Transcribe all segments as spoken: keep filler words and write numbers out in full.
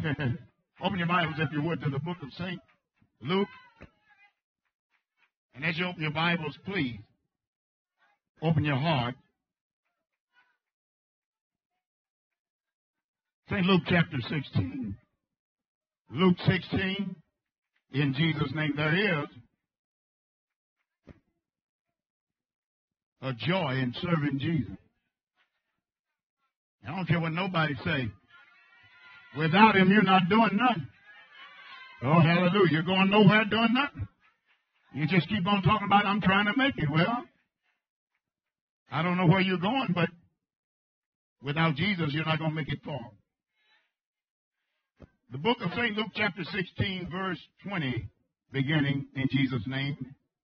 Open your Bibles, if you would, to the book of Saint Luke. And as you open your Bibles, please open your heart. Saint Luke chapter sixteen. Luke sixteen, in Jesus' name, there is a joy in serving Jesus. I don't care what nobody say. Without him, you're not doing nothing. Oh, hallelujah. You're going nowhere doing nothing. You just keep on talking about, I'm trying to make it. Well, I don't know where you're going, but without Jesus, you're not going to make it far. The book of Saint Luke chapter sixteen, verse twenty, beginning in Jesus' name.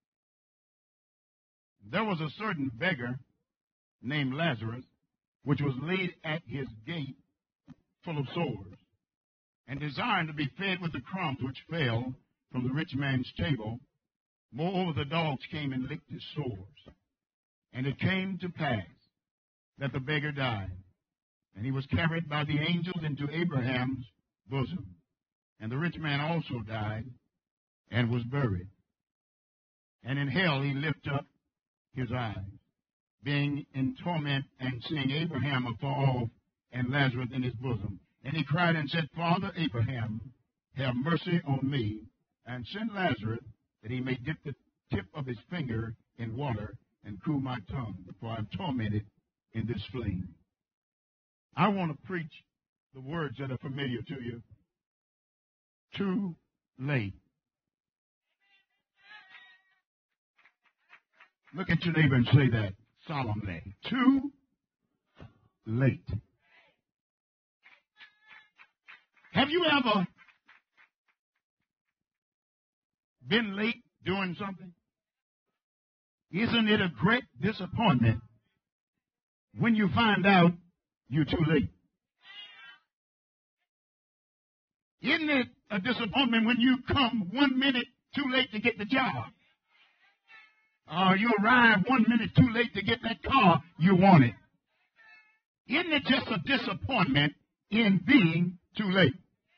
There was a certain beggar named Lazarus, which was laid at his gate full of sores, and desiring to be fed with the crumbs which fell from the rich man's table. Moreover, the dogs came and licked his sores. And it came to pass that the beggar died, and he was carried by the angels into Abraham's bosom. And the rich man also died and was buried. And in hell he lifted up his eyes, being in torment and seeing Abraham afar off and Lazarus in his bosom. And he cried and said, Father Abraham, have mercy on me, and send Lazarus, that he may dip the tip of his finger in water and cool my tongue, for I am tormented in this flame. I want to preach the words that are familiar to you. Too late. Look at your neighbor and say that solemnly. Too late. Have you ever been late doing something? Isn't it a great disappointment when you find out you're too late? Isn't it a disappointment when you come one minute too late to get the job? Or you arrive one minute too late to get that car you wanted? Isn't it just a disappointment in being too late?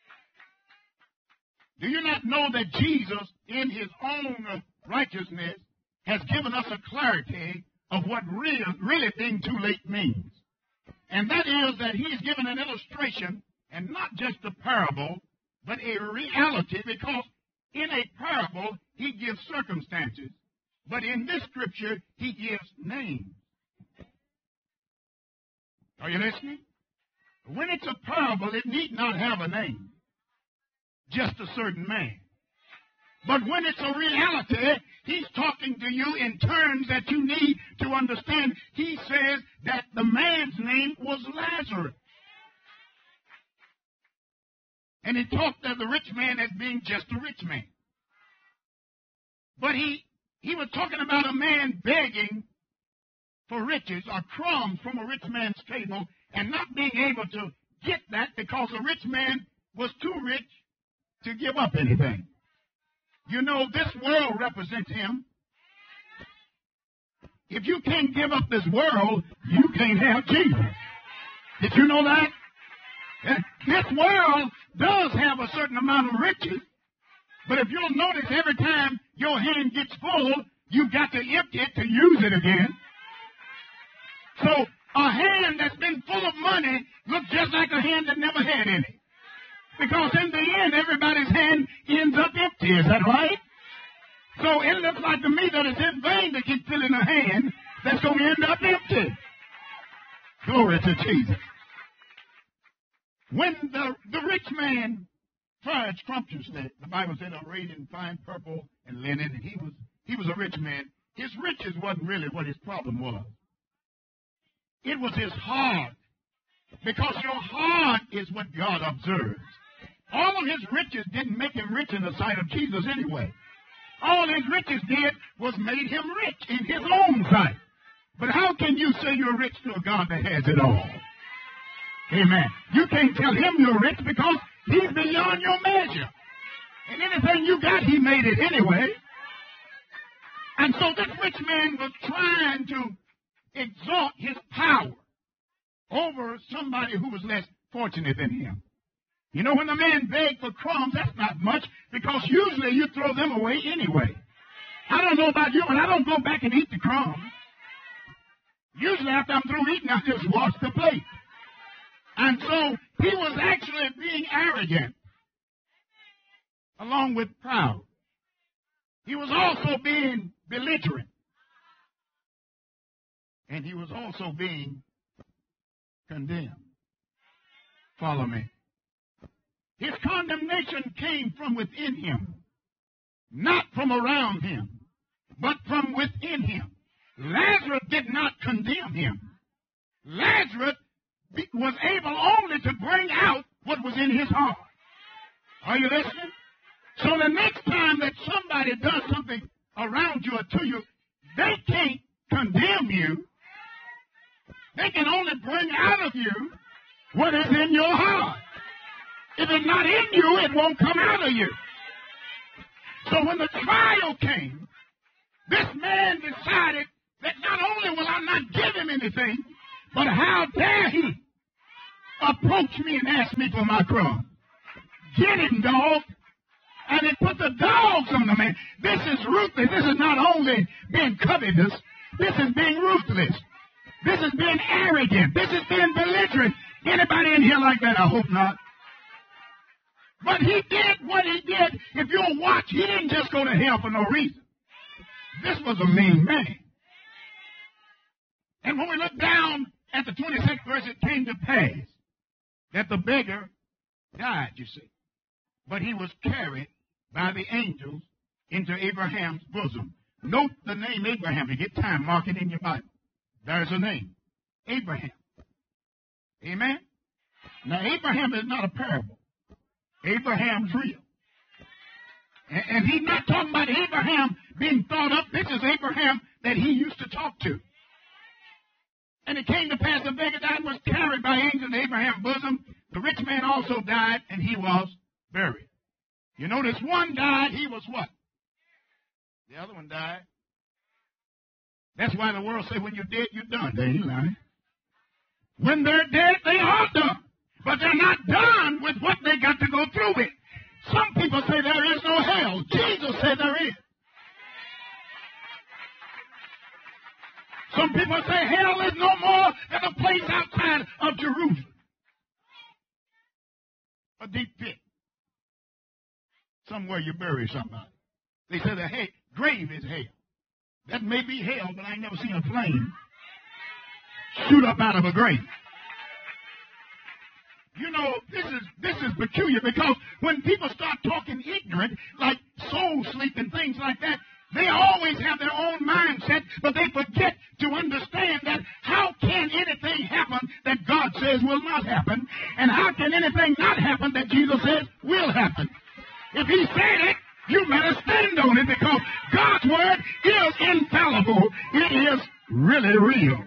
Do you not know that Jesus, in his own righteousness, has given us a clarity of what really, really being too late means? And that is that he's given an illustration, and not just a parable, but a reality, because in a parable, he gives circumstances. But in this scripture, he gives names. Are you listening? When it's a parable, it need not have a name. Just a certain man. But when it's a reality, he's talking to you in terms that you need to understand. He says that the man's name was Lazarus. And he talked of the rich man as being just a rich man. But he, he was talking about a man begging for riches or crumbs from a rich man's table and not being able to get that because the rich man was too rich to give up anything. You know, this world represents him. If you can't give up this world, you can't have Jesus. Did you know that? This world does have a certain amount of riches, but if you'll notice, every time your hand gets full, you've got to empty it to use it again. So a hand that's been full of money looks just like a hand that never had any. Because in the end, everybody's hand ends up empty. Is that right? So it looks like to me that it's in vain to keep filling a hand that's going to end up empty. Glory to Jesus. When the, the rich man tried scrumptiously, the Bible said, arrayed in fine purple and linen, and he was, he was a rich man. His riches wasn't really what his problem was. It was his heart. Because your heart is what God observes. All of his riches didn't make him rich in the sight of Jesus anyway. All his riches did was made him rich in his own sight. But how can you say you're rich to a God that has it all? Amen. You can't tell him you're rich because he's beyond your measure. And anything you got, he made it anyway. And so this rich man was trying to exalt his power over somebody who was less fortunate than him. You know, when the man begged for crumbs, that's not much, because usually you throw them away anyway. I don't know about you, but I don't go back and eat the crumbs. Usually after I'm through eating, I just wash the plate. And so he was actually being arrogant, along with proud. He was also being belligerent. And he was also being condemned. Follow me. His condemnation came from within him, not from around him, but from within him. Lazarus did not condemn him. Lazarus was able only to bring out what was in his heart. Are you listening? So the next time that somebody does something around you or to you, they can't condemn you. They can only bring out of you what is in your heart. If it's not in you, it won't come out of you. So when the trial came, this man decided that not only will I not give him anything, but how dare he approach me and ask me for my crumbs? Get him, dog. And it put the dogs on the man. This is ruthless. This is not only being covetous. This is being ruthless. This is being arrogant. This is being belligerent. Anybody in here like that? I hope not. But he did what he did. If you'll watch, he didn't just go to hell for no reason. This was a mean man. And when we look down at the twenty-sixth verse, it came to pass that the beggar died, you see. But he was carried by the angels into Abraham's bosom. Note the name Abraham. If you get time, mark it in your Bible. There's a name. Abraham. Amen? Now, Abraham is not a parable. Abraham's real. And, and he's not talking about Abraham being thought up. This is Abraham that he used to talk to. And it came to pass the beggar died, was carried by angels in Abraham's bosom. The rich man also died, and he was buried. You notice one died, he was what? The other one died. That's why the world say when you're dead, you're done. They ain't lying. When they're dead, they are done. But they're not done with what they got to go through with. Some people say there is no hell. Jesus said there is. Some people say hell is no more than a place outside of Jerusalem. A deep pit. Somewhere you bury somebody. They say the hey, grave is hell. That may be hell, but I ain't never seen a flame shoot up out of a grave. You know, this is this is peculiar, because when people start talking ignorant, like soul sleep and things like that, they always have their own mindset, but they forget to understand that how can anything happen that God says will not happen, and how can anything not happen that Jesus says will happen? If he said it, you better stand on it, because God's word is infallible. It is really real.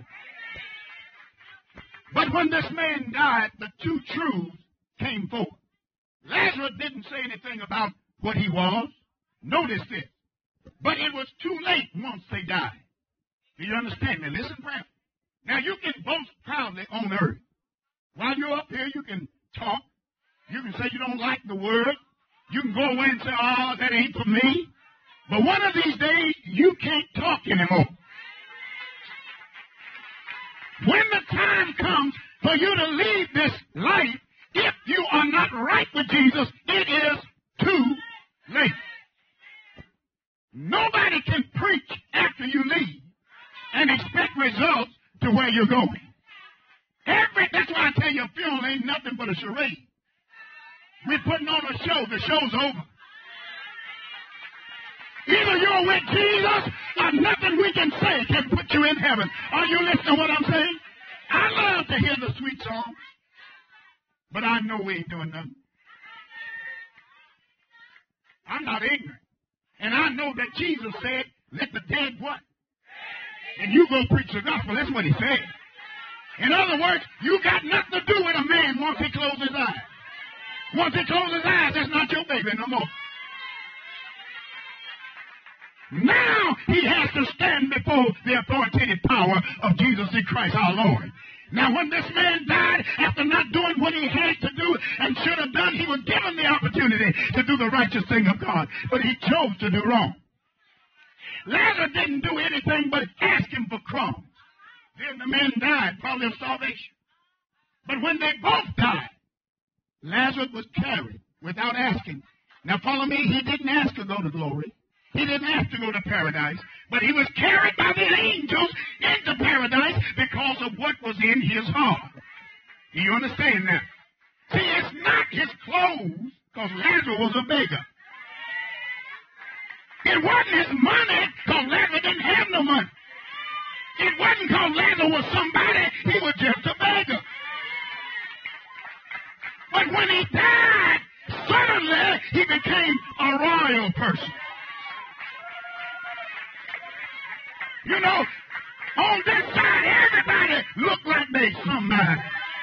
But when this man died, the two truths came forth. Lazarus didn't say anything about what he was. Notice this. But it was too late once they died. Do you understand me? Listen, friend. Now, you can boast proudly on earth. While you're up here, you can talk. You can say you don't like the word. You can go away and say, oh, that ain't for me. But one of these days, you can't talk anymore. When the time comes for you to leave this life, if you are not right with Jesus, it is too late. Nobody can preach after you leave and expect results to where you're going. Every, that's why I tell you, a funeral ain't nothing but a charade. We're putting on a show. The show's over. Either you're with Jesus or nothing we can say can put you in heaven. Are you listening to what I'm saying? I love to hear the sweet songs, but I know we ain't doing nothing. I'm not ignorant. And I know that Jesus said, let the dead what? And you go preach the gospel. That's what he said. In other words, you got nothing to do with a man once he closes his eyes. Once he closes his eyes, that's not your baby no more. Now he has to stand before the authoritative power of Jesus Christ our Lord. Now when this man died, after not doing what he had to do and should have done, he somebody to do the righteous thing of God, but he chose to do wrong. Lazarus didn't do anything but ask him for crumbs. Then the man died, probably of starvation. But when they both died, Lazarus was carried without asking. Now follow me, he didn't ask to go to glory. He didn't ask to go to paradise, but he was carried by the angels into paradise because of what was in his heart. Do you understand that? See, it's not his clothes, because Lazarus was a beggar. It wasn't his money, because Lazarus didn't have no money. It wasn't because Lazarus was somebody, he was just a beggar. But when he died, suddenly he became a royal person. You know, on this side, everybody looked like they somebody.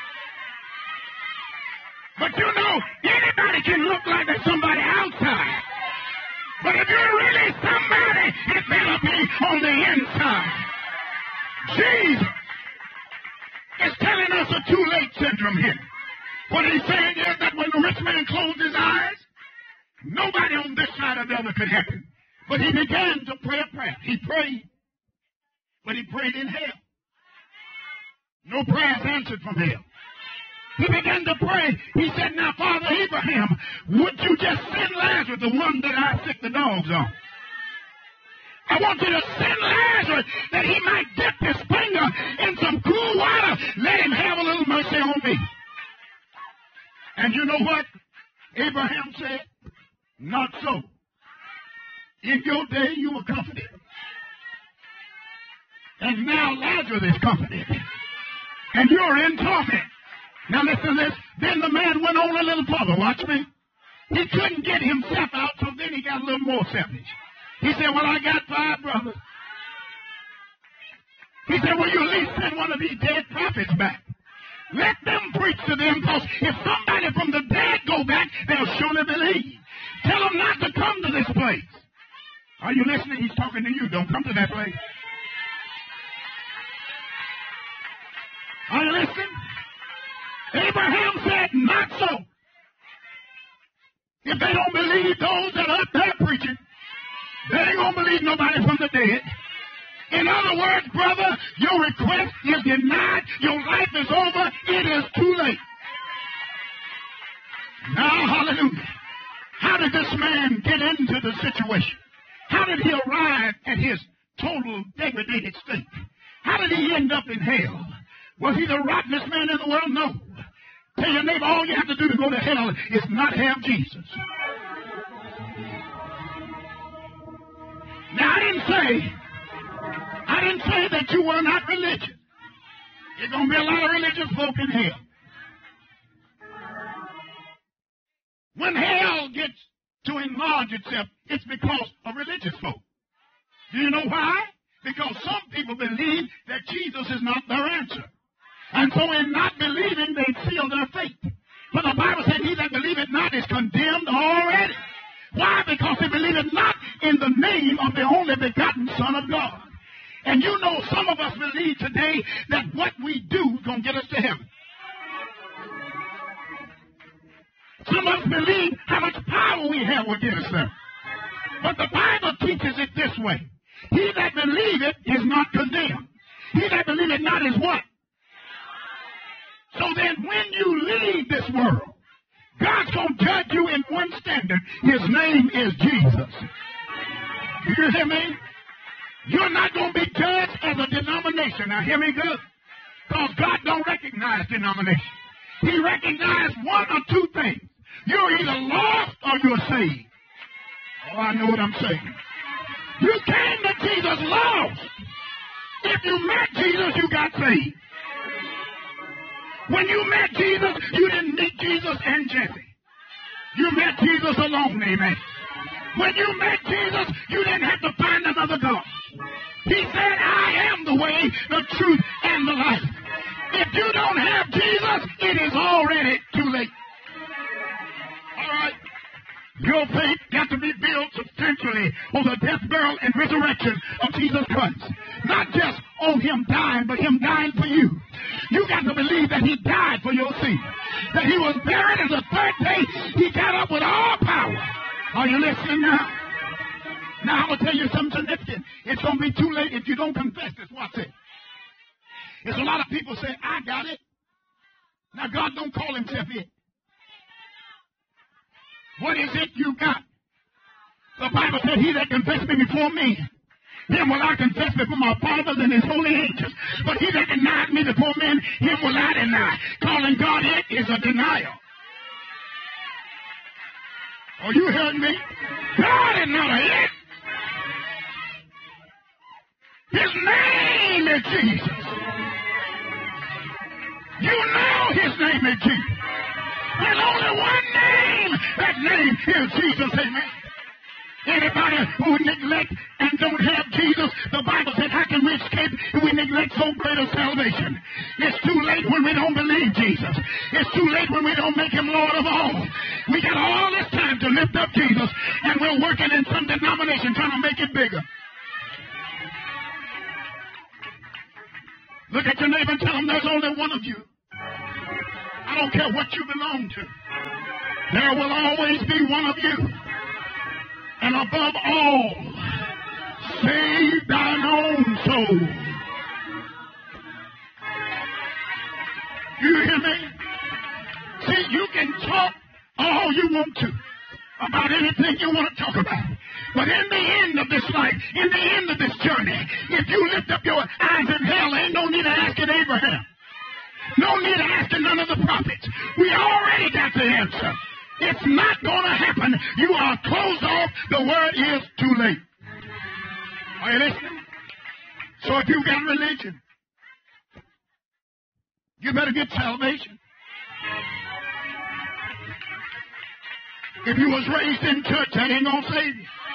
But you know, anybody can look like they're somebody outside. But if you're really somebody, it better be on the inside. Jesus is telling us a too late syndrome here. What he's saying is that when the rich man closed his eyes, nobody on this side or the other could help him. But he began to pray a prayer. He prayed, but he prayed in hell. No prayers answered from hell. He began to pray. He said, now, Father Abraham, would you just send Lazarus, the one that I sick the dogs on? I want you to send Lazarus that he might dip his finger in some cool water. Let him have a little mercy on me. And you know what Abraham said? Not so. In your day you were comforted. And now Lazarus is comforted. And you're in torment. Now listen to this. Then the man went on a little further. Watch me. He couldn't get himself out, so then he got a little more selfish. He said, well, I got five brothers. He said, well, you at least send one of these dead prophets back. Let them preach to them, because if somebody from the dead go back, they'll surely believe. Tell them not to come to this place. Are you listening? He's talking to you. Don't come to that place. Are you listening? Abraham said, not so. If they don't believe those that are up there preaching, they ain't going to believe nobody from the dead. In other words, brother, your request is denied. Your life is over. It is too late. Now, hallelujah. How did this man get into the situation? How did he arrive at his total degraded state? How did he end up in hell? Was he the rottenest man in the world? No. Tell your neighbor, all you have to do to go to hell is not have Jesus. Now, I didn't say, I didn't say that you were not religious. There's going to be a lot of religious folk in hell. When hell gets to enlarge itself, it's because of religious folk. Do you know why? Because some people believe that Jesus is not their answer. And so in not believing, they seal their faith. But the Bible said, he that believeth not is condemned already. Why? Because they believe it not in the name of the only begotten Son of God. And you know, some of us believe today that what we do is going to get us to heaven. Some of us believe how much power we have will get us there. But the Bible teaches it this way. He that believeth is not condemned. He that believeth not is what? So then when you leave this world, God's going to judge you in one standard. His name is Jesus. You hear me? You're not going to be judged as a denomination. Now hear me good. Because God don't recognize denomination. He recognizes one or two things. You're either lost or you're saved. Oh, I know what I'm saying. You came to Jesus lost. If you met Jesus, you got saved. When you met Jesus, you didn't meet Jesus and Jesse. You met Jesus alone, amen. When you met Jesus, you didn't have to find another God. He said, I am the way, the truth, and the life. If you don't have Jesus, it is already too late. All right. Your faith got to be built substantially on the death, burial, and resurrection of Jesus Christ. Not just on him dying, but him dying for you. You got to believe that he died for your sin. that he was buried, and the third day he got up with all power. Are you listening now? Now I'm going to tell you something significant. It's going to be too late if you don't confess this. Watch it. There's a lot of people say, I got it. Now God don't call himself it. What is it you got? The Bible said, he that confessed me before me, him will I confess before my fathers and his holy angels. But he that denied me before men, him will I deny. Calling God it is a denial. Oh, you heard me? God is not a it. His name is Jesus. You know his name is Jesus. There's only one name. That name is Jesus. Amen. Anybody who neglect and don't have Jesus, the Bible said, how can we escape if we neglect so great a salvation? It's too late when we don't believe Jesus. It's too late when we don't make him Lord of all. We got all this time to lift up Jesus, and we're working in some denomination trying to make it bigger. Look at your neighbor and tell him there's only one of you. I don't care what you belong to. There will always be one of you. And above all, save thine own soul. You hear me? See, you can talk all you want to about anything you want to talk about. But in the end of this life, in the end of this journey, if you lift up your eyes in hell, ain't no need of asking Abraham. No need of asking none of the prophets. We already got the answer. It's not going to happen. You are closed off. The word is too late. Are you listening? So if you got religion, you better get salvation. If you was raised in church, that ain't going to save you.